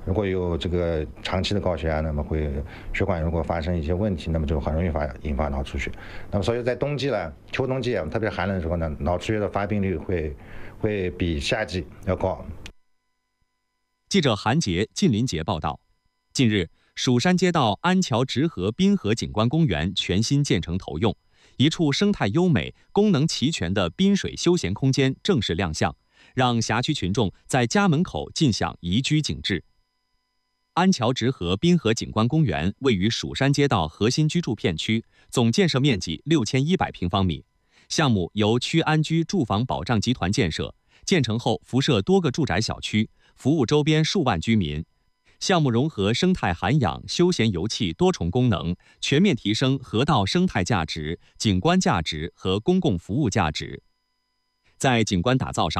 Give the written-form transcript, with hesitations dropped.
如果有这个长期的高血压，那么血管如果发生一些问题，那么就很容易引发脑出血。那么所以在冬季呢，秋冬季特别寒冷的时候呢，脑出血的发病率会比夏季要高。 记者韩杰、靳林杰报道，近日，蜀山街道安桥直河滨河景观公园全新建成投用，一处生态优美、功能齐全的滨水休闲空间正式亮相，让辖区群众在家门口尽享宜居景致。安桥直河滨河景观公园位于蜀山街道核心居住片区，总建设面积6100平方米。项目由区安居住房保障集团建设，建成后辐射多个住宅小区，服务周边数万居民。项目融合生态涵养、休闲游憩多重功能，全面提升河道生态价值、景观价值和公共服务价值。在景观打造上，